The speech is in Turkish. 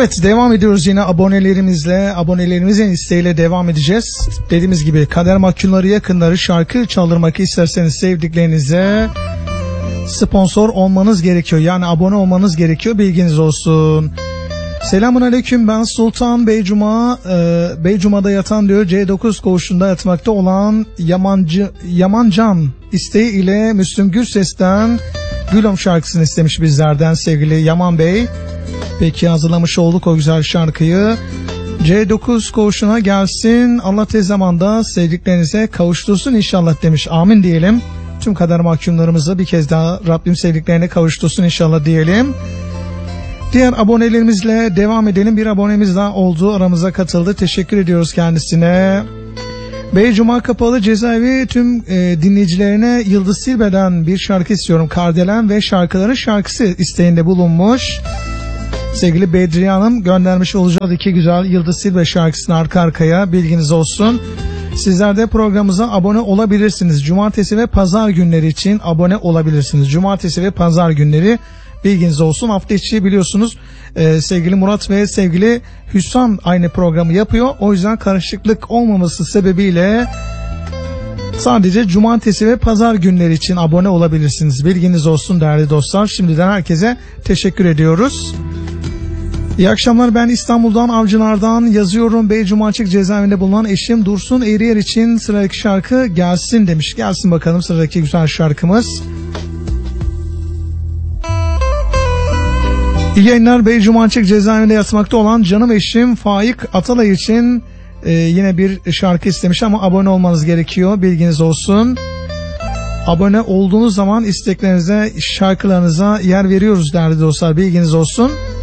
Evet, devam ediyoruz yine abonelerimizin isteğiyle devam edeceğiz. Dediğimiz gibi kader mahkumları, yakınları şarkı çaldırmak isterseniz sevdiklerinize sponsor olmanız gerekiyor. Yani abone olmanız gerekiyor, bilginiz olsun. Selamun aleyküm, ben Sultan Beycuma'da yatan diyor, C9 koğuşunda yatmakta olan Yamancan isteği ile Müslüm Gürses'ten Gülüm şarkısını istemiş bizlerden sevgili Yaman Bey. Peki, hazırlamış olduk o güzel şarkıyı. C9 koğuşuna gelsin, Allah tez zamanda sevdiklerinize kavuştursun inşallah demiş. Amin diyelim. Tüm kader mahkumlarımızı bir kez daha Rabbim sevdiklerine kavuştursun inşallah diyelim. Diğer abonelerimizle devam edelim. Bir abonemiz daha oldu, aramıza katıldı. Teşekkür ediyoruz kendisine. Beycuma Kapalı Cezaevi tüm dinleyicilerine Yıldız Silbe'den bir şarkı istiyorum. Kardelen ve şarkıların şarkısı isteğinde bulunmuş. Sevgili Bedriye Hanım göndermiş olacağız iki güzel Yıldız Silbe şarkısını arka arkaya, bilginiz olsun. Sizler de programımıza abone olabilirsiniz. Cumartesi ve pazar günleri için abone olabilirsiniz. Cumartesi ve pazar günleri, bilginiz olsun. Hafta içi biliyorsunuz sevgili Murat ve sevgili Hüsam aynı programı yapıyor. O yüzden karışıklık olmaması sebebiyle sadece cumartesi ve pazar günleri için abone olabilirsiniz. Bilginiz olsun değerli dostlar. Şimdiden herkese teşekkür ediyoruz. İyi akşamlar, ben İstanbul'dan Avcılar'dan yazıyorum. Beycuma Açık Cezaevinde bulunan eşim Dursun Eğriyer için sıradaki şarkı gelsin demiş. Gelsin bakalım sıradaki güzel şarkımız. İyi yayınlar, Beycuma Açık Cezaevinde yatmakta olan canım eşim Faik Atalay için yine bir şarkı istemiş ama abone olmanız gerekiyor, bilginiz olsun. Abone olduğunuz zaman isteklerinize, şarkılarınıza yer veriyoruz değerli dostlar, bilginiz olsun.